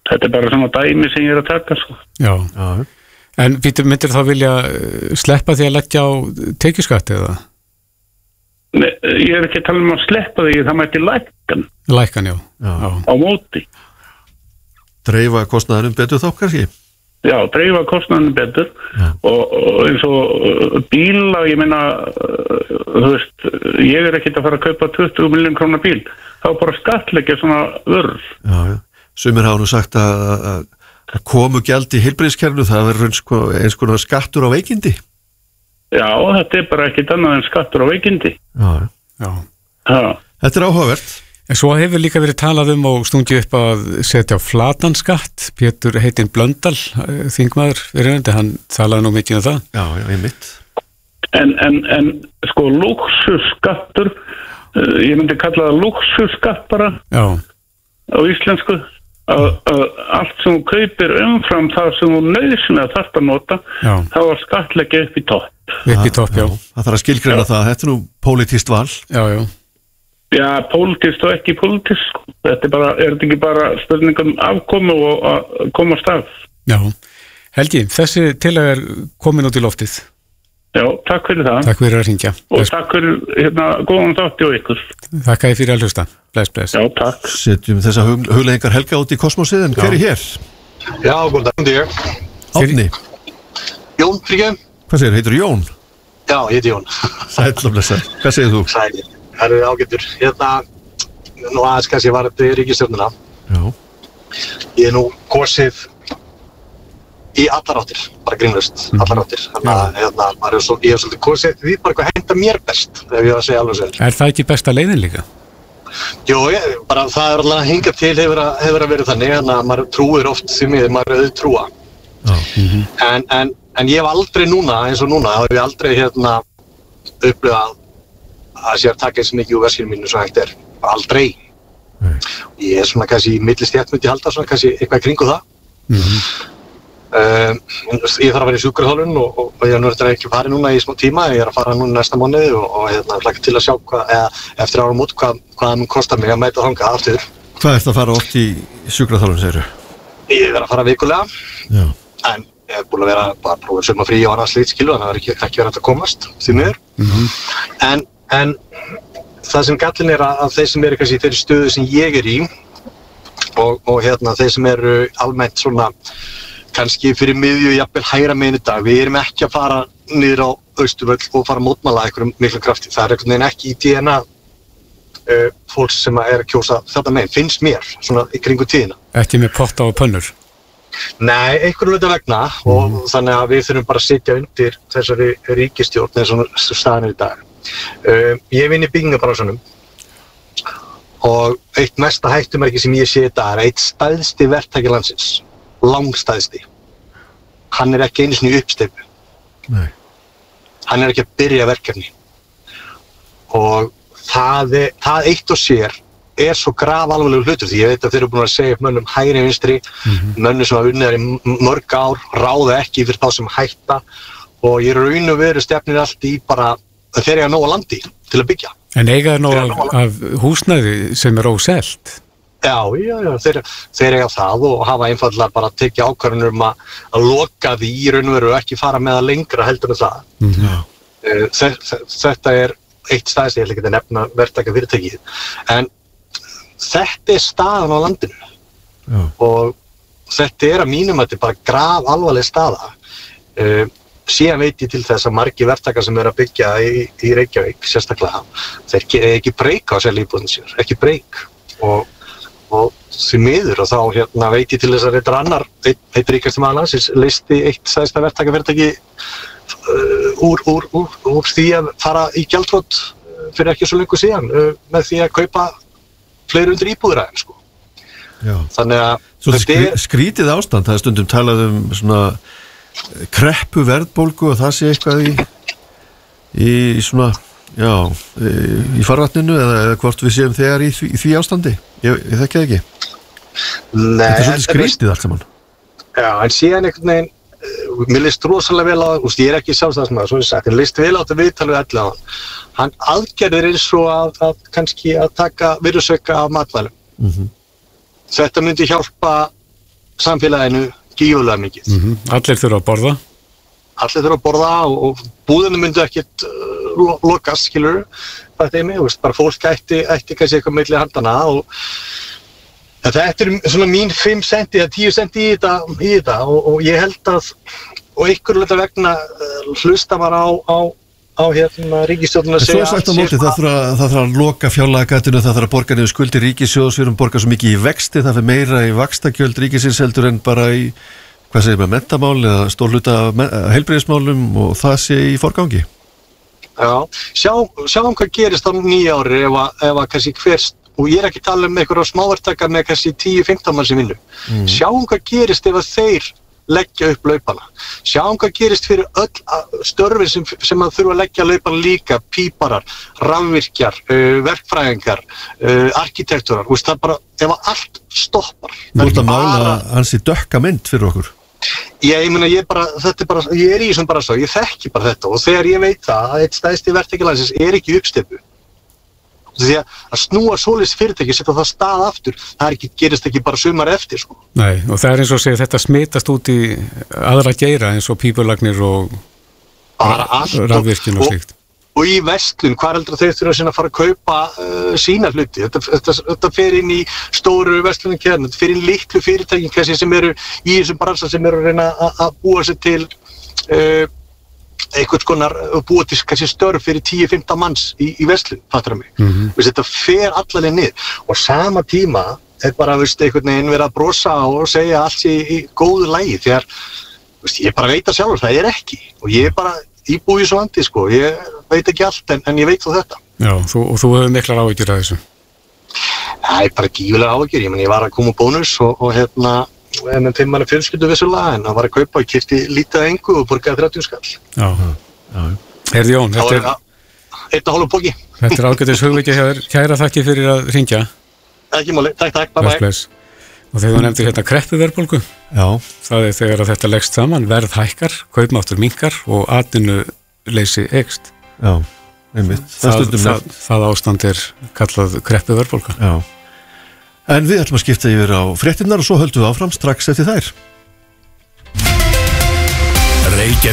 Þetta bara svona dæmi sem ég að taka, sko. Já. En myndir þá vilja sleppa því að leggja á tekjuskatt eða? Nei, ég ekki að tala að sleppa því, það mætti lækkan. Lækkan, já. Á móti. Dreifa kostnaðinum betur þá kannski? Já, dreifa kostnaðinum betur og eins og bíla, ég meina, þú veist, ég ekki að fara að kaupa 20 milljón krónar bíl, þá bara skattleggja svona vörur. Já. Sumir hafa nú sagt að komugjald í heilbrigðiskerfinu, það verður eins konar skattur á veikindi. Já, þetta bara ekkit annað en skattur á veikindi. Já. Þetta áhugavert. En svo hefur líka verið talað og stungið upp að setja á flatan skatt. Pétur heitinn Blöndal, þingmaður verið, hann talaði nú mikið það. Já, einmitt. En sko, lúxusskattur, ég myndi kalla það lúxusskatt bara. Já. Á íslensku. Allt sem þú kaupir umfram það sem þú nauðsynlega þarft að nota, þá var skattleggja upp í topp. Upp í topp, já. Það þarf að skilgreina það, þetta nú pólitískt val. Já. Já, pólitískt og ekki pólitískt. Þetta er þetta ekki bara spurningum afkomu og að koma af stað. Já. Helgi, þessi tillaga komin út í loftið. Já, takk fyrir það. Takk fyrir að hringja. Og takk fyrir góðan þátti og ykkur. Þakka fyrir að hlusta. Bless. Já, takk. Setjum þessa hugleiðingar Helga út í kosmosið, en hver hér? Já, góðan dag. Árni. Jón, fyrir ekki. Hvað segir, heitir Jón? Já, ég heiti Jón. Sæll og blessað. Hvað segir þú? Sæll. Það eru ágættur. Nú aðeins kannski var þetta í ríkisstjórnina. Já. Ég nú kosið í allar áttir, bara grínlaust, allar áttir. Þannig að ég hef svolítið kosið því bara hvað henta mér best, ef ég var að segja alveg sér. Er það ekki besta leiðin líka? Jú, bara það er alltaf hingað til hefur að verið þannig, þannig að maður trúir oft því miður, maður er auðtrúa. En ég hef aldrei núna, eins og núna, þá hef ég aldrei upplifað að sér taka eins mikið úr veskinu mínu svo hægt er. Aldrei. Ég er svona kannski í millistétt myndi ég halda, svona kannski eitthvað kringu það. Ég þarf að vera í sjúkraþjálfun og ég er nú ekki farið núna í smá tíma, ég er að fara núna næsta mánuði og hlakka til að sjá eftir áramót hvað það mun kostar mig að mæta þangað aftur. Hvað ertu að fara oft í sjúkraþjálfun, segirðu? Ég er að fara vikulega. Já. En ég hef búin að vera bara að prófa sumarfrí og annað slíkt skilu, þannig að það er ekki verið að komast því miður. En það sem gallinn er að þeir sem eru kannski í þeirri stöðu sem ég er í og þeir sem eru almennt svona kannski fyrir miðju jafnvel hægra megin í dag, við erum ekki að fara niður á Austurvöll og fara að mótmæla einhverjum miklu krafti. Það er einhvern veginn ekki í DNA fólks sem er að kjósa þetta megin, finnst mér, svona í kringu tíðina. Ekki með potta og pönnur? Nei, einhverju hluta vegna og þannig að við þurfum bara að sitja undir þessari ríkisstjórn eins og staðan er í dag. Ég vinn í byggingarbransanum og eitt mesta hættumerki sem ég sé þetta er eitt stærsti verktaki landsins, langstærsti. Hann er ekki einu sinni í uppsteypu. Nei. Hann er ekki að byrja verkefni. Og það eitt og sér er svo grafalvarlegur hlutur því ég veit að þeir eru búin að segja upp mönnum hægri vinstri, mönnum sem hafa unnið þar í mörg ár, ráða ekki fyrir þá sem hætta og ég raun og veru stefnir allt í bara þeir eiga nóg að landi til að byggja. En eiga þeir nóg af húsnæði sem er óselt? Já, þeir eiga það og hafa einfallega bara tekið ákvörðunum að loka því í raun og veru og ekki fara með það lengra heldur en það. Þetta er eitt stæðst, ég ætla ekki að nefna verktaka fyrirtækið, en þetta er staðan á landinu og þetta er að mínum að þetta er bara grafalvarleg staða. Síðan veit ég til þess að margir verktakar sem eru að byggja í Reykjavík, sérstaklega, þeir ekki breyka á sér lífbúðin sér, ekki breyk og því miður og þá veit ég til þess að þetta er annar, eitt ríkasti maður landsins, listi eitt stærsta verktakafyrirtæki úr því að fara í gjaldþrot fyrir ekki svo lengur síðan með því að kaupa fleiri undir íbúðir aðeins sko. Þannig að skrítið ástand, það er stundum talað svona kreppu verðbólgu og það sé eitthvað í svona í farvatninu eða hvort við séum þegar í því ástandi ég þekki það ekki. Nei, þetta er svolítið skrítið allt saman. Já, en síðan einhvern veginn mér list rosalega vel á, ég er ekki sjálfstæðismaður, svo ég sagt, en list vel á þetta viðtal við Elliðavann. Hann aðgerðir eins og að kannski að taka virðisauka af matvælum. Þetta myndi hjálpa samfélaginu gífurlega mikið. Allir þurfa að borða. Allir þurfa að borða og búðinu myndu ekkert lokast, skilur, þetta mig, bara fólk ætti kannski eitthvað milli handana og þetta svona mín 5 centi eða 10 centi í þetta og ég held að, og ykkur vegna hlusta maður á ríkisstjórnina að segja. Svo sagt á móti, það þarf að loka fjárlagagatinu, það þarf að borga niður skuldir ríkissjóðs, við erum borgað svo mikið í vexti, það fyrir meira í vaxtagjöld ríkisins heldur en bara í, hvað segir maður, menntamál eða stórluta heilbrigðismálum og það sé í forgangi. Já, sjáum hvað gerist á nýja ári ef að kannski hverst, og ég ekki tala einhverja smáverktaka með kannski 10-15 mann sem vinnu. Sjáum hvað gerist ef að þeir leggja upp laupana. Sjáum hvað gerist fyrir öll störfin sem að þurfa að leggja laupana líka, píparar, rafvirkjar, verkfræðingar, arkitekturar, það bara, ef að allt stoppar. Þú ert að mála hansi dökka mynd fyrir okkur. Ég meina, ég í þessum bara svo, ég þekki bara þetta og þegar ég veit það að eitt stærsti verktaki landsins ekki uppsteppu. Því að snúa svoleiðis fyrirtæki, setja það stað aftur, það gerist ekki bara sumar eftir, sko. Nei, og það eins og segja, þetta smitast út í aðra geira eins og pípulagnir og rafvirkjun og slíkt. Og í verslun, hvað heldur þeir þurfa að fara að kaupa sína hluti? Þetta fer inn í stóru verslunarkeðjuna, þetta fer inn í litlu fyrirtækin kannski sem eru í þessum bransa sem eru að reyna að búa sér til einhvers konar búa til kannski störf fyrir 10-15 manns í verslun, fattar það mig. Þetta fer allavega niður og sama tíma bara einhvern veginn verið að brosa og segja allt í góðu lagi þegar ég bara veit það sjálfur, það ekki og ég bara íbúi í svo landi, sko, ég veit ekki allt en ég veit þó þetta. Já, og þú hefur miklar áhyggjur af þessu? Nei, bara gífulega áhyggjur, ég var að koma bónus og með 5 manna fjölskyldu vissulega, en það var að kaupa og keypti lítið að engu og borgaði 30 skall. Já. Heyrðu Jón, þetta er 1,5 póki. Þetta er ágætis hugvekja hjá þér, kæra þakki fyrir að hringja. Ekki máli, takk, bye. Og þegar þú nefndir kreppuverðbólgu, það er þegar að þetta leggst saman, verð hækkar, kaupmáttur minnkar og atvinnuleysi eykst. Já, einmitt. Það ástand er kallað kreppuverðbólga. Já. En við ætlum að skipta yfir á fréttirnar og svo höldum við áfram strax eftir þær.